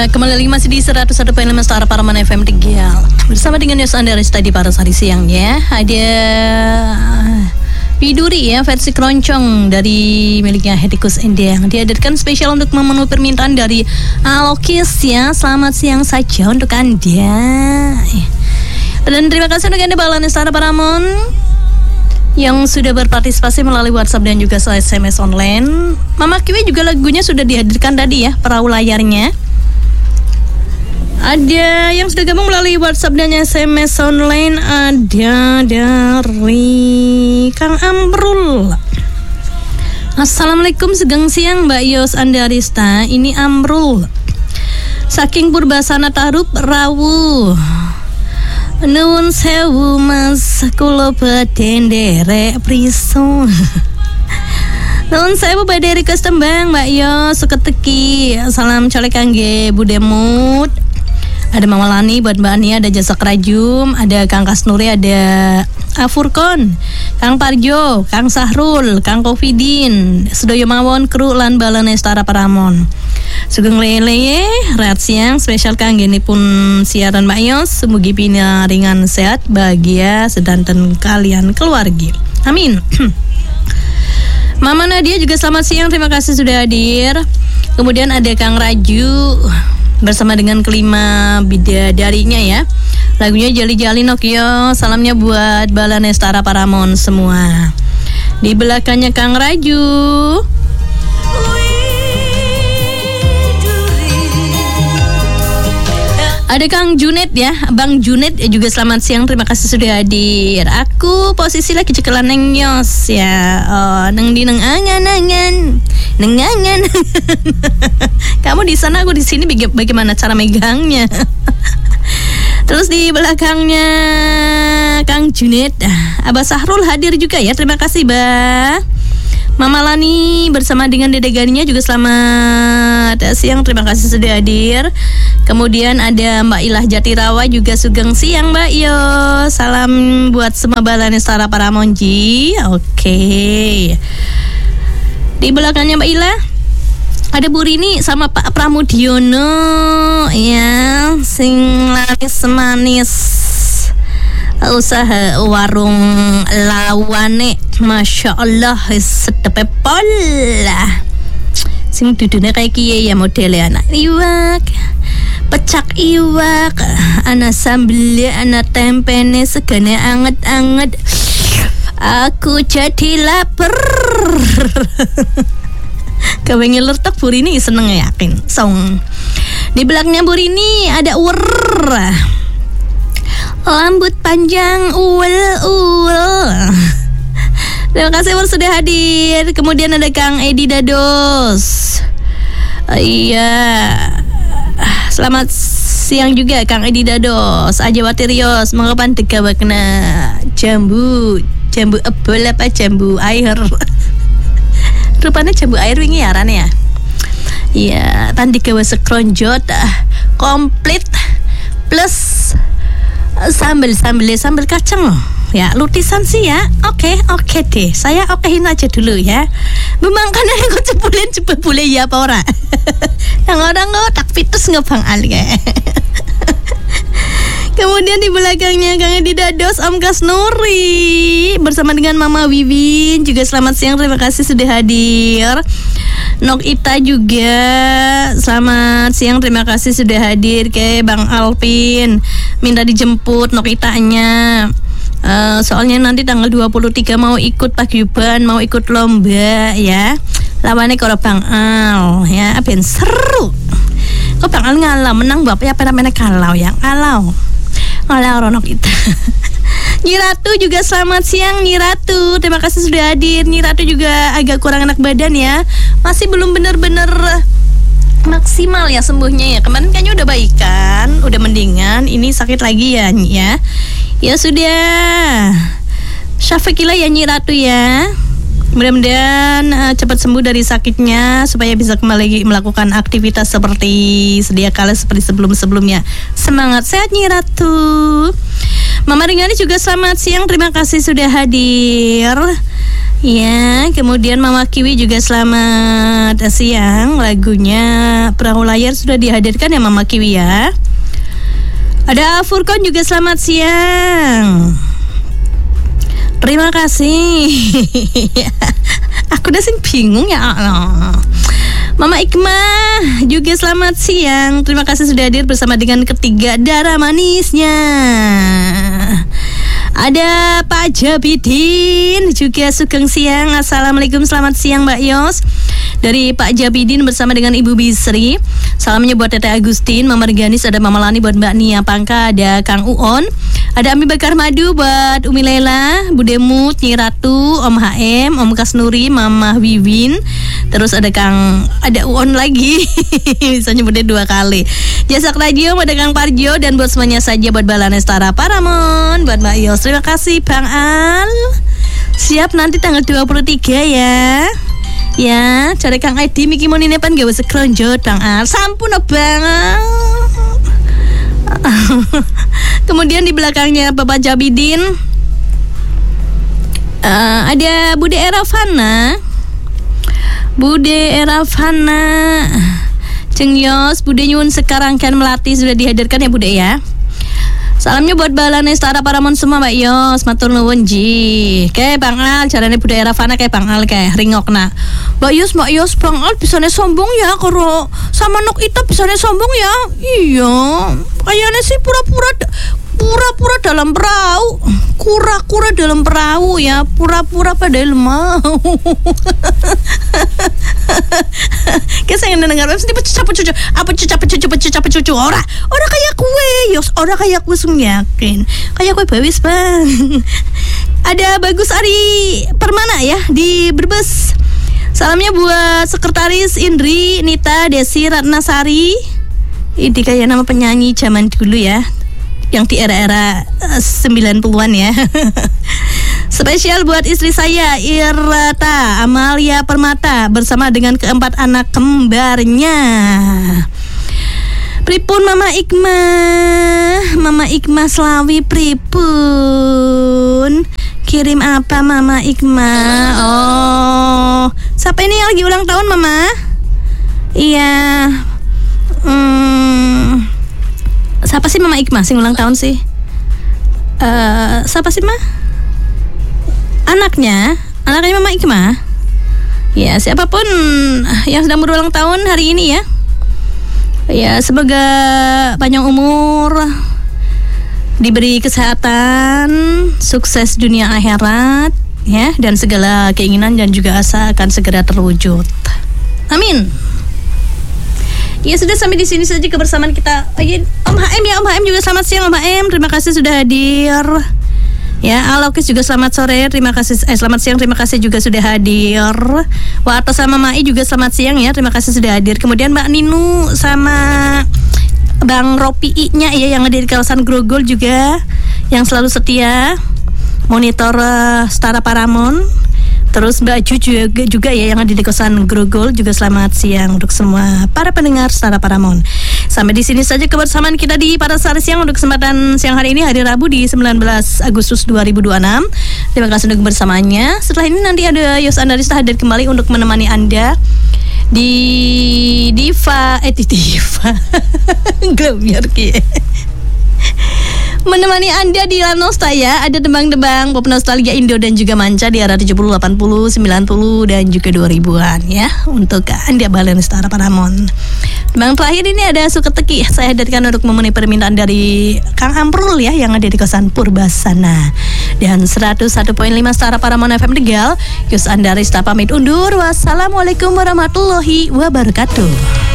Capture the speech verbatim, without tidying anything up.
Kembali lagi masih di seratus satu koma lima Star Paraman F M Tegal. Bersama dengan Yos Andres tadi pada hari siangnya. Ada Widuri ya, versi keroncong dari miliknya Hetikus Endang. Dihadirkan spesial untuk memenuhi permintaan dari Alokis ya. Selamat siang saja untuk Anda. Dan terima kasih untuk Anda Balan Star Paramon yang sudah berpartisipasi melalui WhatsApp dan juga S M S online. Mama Kiwi juga lagunya sudah dihadirkan tadi ya, perahu layarnya. Ada yang sudah gabung melalui WhatsApp dan S M S online. Ada dari Kang Amrul. Assalamualaikum, segang siang Mbak Yos Andarista. Ini Amrul saking Purbasana Tarup Rawu. Nuwun sewu mas kula badhe nderek priso. Nuwun sewu badhe request tembang Mbak Yos seketeki. Salam colek kangge Budemut. Ada Mama Lani buat Mbak Ania, ada Jasa Kerajum, ada Kang Kasnuri, ada Afurkon, Kang Parjo, Kang Sahrul, Kang Kofidin, Sedoyo Mawon, Kru lan Balane Stara Paramon. Sugeng lele, rehat siang spesial kanggene pun siaran Mbak Yos. Semoga pinaringan sehat, bahagia sedanten kalian keluarga. Amin. Mama Nadia juga selamat siang, terima kasih sudah hadir. Kemudian ada Kang Raju bersama dengan kelima bidadarinya ya. Lagunya Jali-Jali Nokio. Salamnya buat Balane Stara Paramon semua. Di belakangnya Kang Raju ada Kang Junet ya, Bang Junet juga selamat siang, terima kasih sudah hadir. Aku posisi lagi cekelan neng Yos ya. Oh, neng di neng angan-angan, neng angan. Kamu di sana, aku di sini. Bagaimana cara megangnya? Terus di belakangnya Kang Junet, Abah Sahrul hadir juga ya, terima kasih Bah. Mama Lani bersama dengan Dede Ganinya juga selamat siang, terima kasih sudah hadir. Kemudian ada Mbak Ilah Jatirawa juga sugeng siang Mbak Yo. Salam buat semua Balane Stara Paramonji. Oke. Di belakangnya Mbak Ilah ada Bu Rini sama Pak Pramudiono ya, sing laris manis usaha warung lawane, masya Allah sedepe pol lah. Sing dudune kayak kiye ya modelnya, anak iwak, pecak iwak, anak sambel, anak tempene segane anget-anget. Aku jadi lapar. Gawe ngelertek Bu Rini seneng yakin. Song. Di belakangnya Bu Rini ada ur. Rambut panjang uwel-uwel. Terima kasih Ur sudah hadir. Kemudian ada Kang Edi Dados. uh, Iya. Selamat siang juga Kang Edi Dados. Ajawati Rios mengepan tegawakna jambu. Jambu ebol apa jambu air. Rupanya jambu air wingi aran ya. Iya, tandi gawe sekronjot komplit plus sambal sambal sambal kacang loh ya, lutisan sih ya. Oke okay, oke okay deh, saya okein aja dulu ya. Memang kan aku cepulin cepet boleh ya apa ora. Yang orang nggak tak fitus nggak bang Ali. Kemudian di belakangnya Kang Edi Dados, Om Kasnuri bersama dengan Mama Wiwin juga selamat siang, terima kasih sudah hadir. Nok Ita juga selamat siang, terima kasih sudah hadir. Ke Bang Alvin minta dijemput Nok Itanya. Uh, soalnya nanti tanggal dua puluh tiga mau ikut paguyuban, mau ikut lomba ya. Lawannya kalau Bang Al ya, ben seru. Kok Bang Al ngalau menang bapak ya, pernah kalau ya ngalau. Ngalau Nok Ita. Nyi Ratu juga selamat siang Nyi Ratu, terima kasih sudah hadir. Nyi Ratu juga agak kurang enak badan ya, masih belum benar-benar maksimal ya sembuhnya ya. Kemarin kayaknya udah baik kan, udah mendingan, ini sakit lagi ya Nyi ya. Ya sudah, syafiqillah ya Nyi Ratu ya. Mudah-mudahan uh, cepat sembuh dari sakitnya supaya bisa kembali melakukan aktivitas seperti sedia kala, seperti sebelum-sebelumnya. Semangat, sehat Nyi Ratu. Mama Ringgani juga selamat siang, terima kasih sudah hadir. Ya, kemudian Mama Kiwi juga selamat siang. Lagunya Perahu Layar sudah dihadirkan ya Mama Kiwi ya. Ada Furkon juga selamat siang. Terima kasih. Aku udah sing bingung ya Allah. Mama Ikmah juga selamat siang. Terima kasih sudah hadir bersama dengan ketiga darah manisnya. Ada Pak Jabidin juga sugeng siang. Assalamualaikum, selamat siang Mbak Yos. Dari Pak Jabidin bersama dengan Ibu Bisri. Salamnya buat Tete Agustin, Mama Reganis, ada Mama Lani, buat Mbak Nia Pangka, ada Kang Uon, ada Ami Bakar Madu buat Umi Lela, Bude Mut, Nyi Ratu, Om H M, Om Kasnuri, Mama Wiwin. Terus ada Kang, ada Uon lagi. Bisa nyebutnya dua kali. Jasak Radio buat Kang Parjo, dan buat semuanya saja buat Balanestara Paramon, buat Mbak Yos. Terima kasih Bang Al. Siap nanti tanggal dua puluh tiga ya. Ya, cari Kang Aidi Miki Monine pan gawe sekronjot Bang Al. Sampun Bang. Kemudian di belakangnya Bapak Jabidin uh, ada Bude Eravana. Bude Eravana. Ceng Yos, Bude nyun sekarang kan Melati sudah dihadirkan ya Bude ya. Salamnya buat Balanestara Paramon semua Mbak Yos, matur nuwun ji. Kayak Bang Al, caranya Bude Eravana kayak Bang Al kayak ringokna. Mbak Yos, Mbak Yos, Bang Al bisanya sombong ya karo sama Nok Ita bisanya sombong ya. Iya, kayaknya sih pura-pura pura-pura dalam perahu, kura-kura dalam perahu ya, pura-pura padahal mau. Kayak saya dengar web sini pecah cucu, apa cucu cucu pecah cucu ora, ora kayak kue Yos, ora kayak kue sung yakin, kayak kue bawis Bang. Ada Bagus Ari Permana ya di Brebes. Salamnya buat Sekretaris Indri, Nita, Desi, Ratnasari. Ini kayak nama penyanyi zaman dulu ya, yang di era-era uh, sembilan puluhan ya. Spesial buat istri saya Irata Amalia Permata bersama dengan keempat anak kembarnya. Pripun Mama Ikmah, Mama Ikmah Slawi pripun? Kirim apa Mama Ikmah? Oh, siapa ini yang lagi ulang tahun Mama? Iya. Hmm, siapa sih Mama Ikmah sing ulang tahun sih? Uh, siapa sih Ma? Anaknya, anaknya Mama Ikmah. Ya, siapapun yang sedang berulang tahun hari ini ya. Ya, semoga panjang umur, diberi kesehatan, sukses dunia akhirat ya, dan segala keinginan dan juga asa akan segera terwujud. Amin. Ya sudah, sampai di sini saja kebersamaan kita. Om H M ya, Om H M juga selamat siang Om H M. Terima kasih sudah hadir. Ya, Alokis juga selamat sore. Terima kasih eh selamat siang. Terima kasih juga sudah hadir. Wah, atas sama Mai juga selamat siang ya. Terima kasih sudah hadir. Kemudian Mbak Ninu sama Bang Ropi-nya ya yang ada di kawasan Grogol juga, yang selalu setia monitor uh, Stara Paramon. Terus Mbak Ju juga, juga ya yang ada di kawasan Grogol juga selamat siang untuk semua para pendengar Stara Paramon. Sampai di sini saja kebersamaan kita di pada saat siang untuk kesempatan siang hari ini, hari Rabu di sembilan belas Agustus dua ribu dua puluh enam. Terima kasih untuk kebersamaannya. Setelah ini nanti ada Yos Andarista hadir kembali untuk menemani Anda di Diva eh di Diva Glamiar Ki. Menemani Anda di Lanosta ya. Ada tembang-tembang pop nostalgia Indo dan juga manca di era tujuh puluh, delapan puluh, sembilan puluh dan juga dua ribuan ya, untuk Anda Balanestara Paramon. Tembang terakhir ini ada Suka Teki, saya hadirkan untuk memenuhi permintaan dari Kang Amprul ya, yang ada di kawasan Purbasana. Dan seratus satu koma lima Stara Paramon F M Tegal. Yus Andarista pamit undur. Wassalamualaikum warahmatullahi wabarakatuh.